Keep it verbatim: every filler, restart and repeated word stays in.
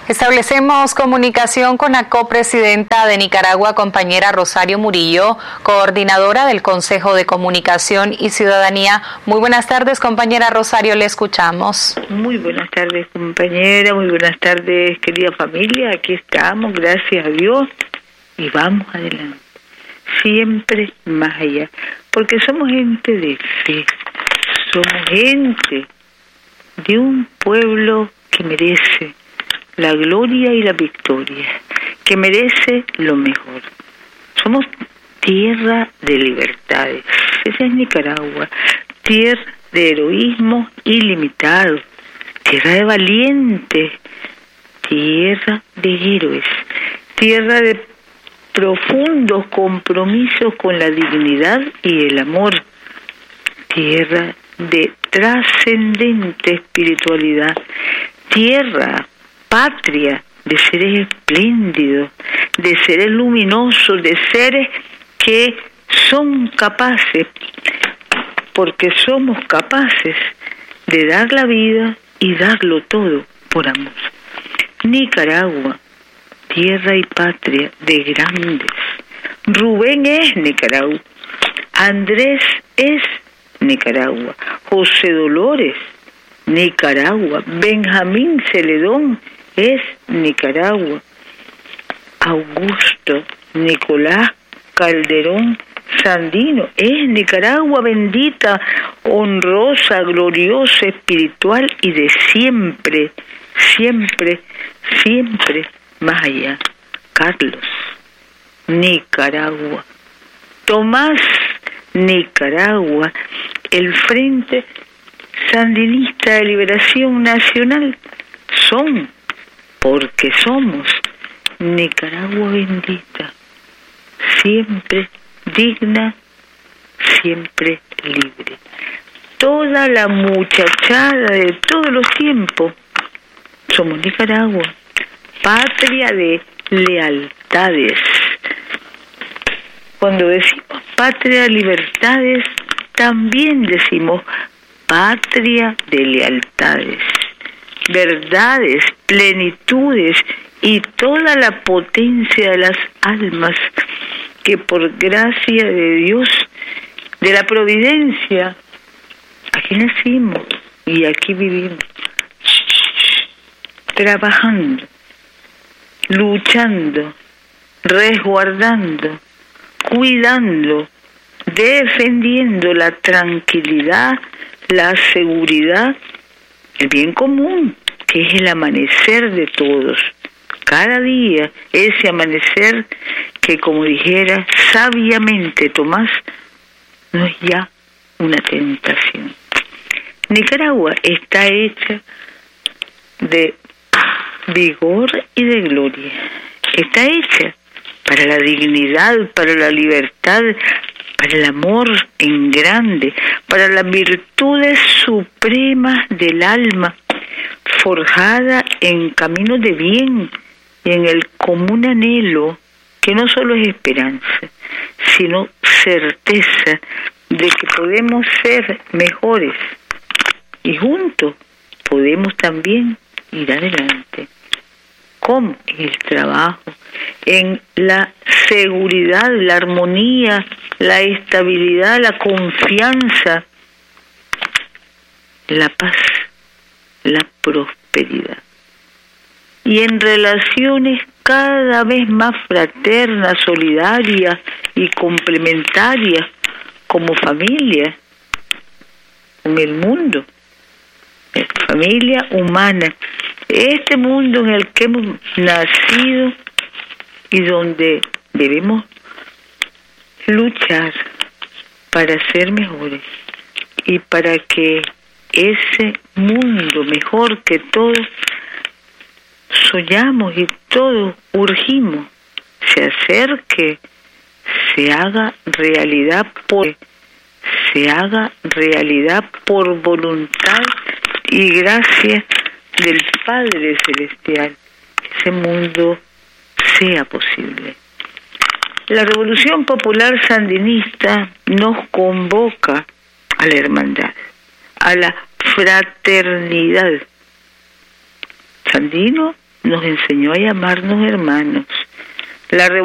Establecemos comunicación con la copresidenta de Nicaragua, compañera Rosario Murillo, coordinadora del Consejo de Comunicación y Ciudadanía. Muy buenas tardes, compañera Rosario, le escuchamos. Muy buenas tardes, compañera, muy buenas tardes, querida familia. Aquí estamos, gracias a Dios, y vamos adelante. Siempre más allá, porque somos gente de fe, somos gente de un pueblo que merece la gloria y la victoria, que merece lo mejor. Somos tierra de libertades. Esa es Nicaragua, tierra de heroísmo ilimitado, tierra de valientes, tierra de héroes, tierra de profundos compromisos con la dignidad y el amor, tierra de trascendente espiritualidad, tierra patria de seres espléndidos, de seres luminosos, de seres que son capaces, porque somos capaces de dar la vida y darlo todo por amor. Nicaragua, tierra y patria de grandes. Rubén es Nicaragua, Andrés es Nicaragua, José Dolores, Nicaragua, Benjamín Celedón es Nicaragua, Augusto Nicolás Calderón Sandino es Nicaragua bendita, honrosa, gloriosa, espiritual y de siempre, siempre, siempre más allá. Carlos, Nicaragua, Tomás, Nicaragua, el Frente Sandinista de Liberación Nacional, son, porque somos, Nicaragua bendita, siempre digna, siempre libre. Toda la muchachada de todos los tiempos, somos Nicaragua, patria de lealtades. Cuando decimos patria de libertades, también decimos patria de lealtades, verdades, plenitudes y toda la potencia de las almas que por gracia de Dios, de la providencia, aquí nacimos y aquí vivimos, trabajando, luchando, resguardando, cuidando, defendiendo la tranquilidad, la seguridad, el bien común, que es el amanecer de todos. Cada día, ese amanecer que, como dijera sabiamente Tomás, no es ya una tentación. Nicaragua está hecha de vigor y de gloria. Está hecha para la dignidad, para la libertad, para el amor en grande, para las virtudes supremas del alma, forjada en caminos de bien y en el común anhelo, que no solo es esperanza, sino certeza de que podemos ser mejores y juntos podemos también ir adelante. ¿Cómo? En el trabajo, en la seguridad, la armonía, la estabilidad, la confianza, la paz, la prosperidad. Y en relaciones cada vez más fraternas, solidarias y complementarias, como familia, con el mundo, familia humana, este mundo en el que hemos nacido y donde debemos luchar para ser mejores y para que ese mundo mejor que todos soñamos y todos urgimos se acerque, se haga realidad por se haga realidad por voluntad y gracia del Padre Celestial, que ese mundo sea posible. La Revolución Popular Sandinista nos convoca a la hermandad, a la fraternidad. Sandino nos enseñó a llamarnos hermanos. La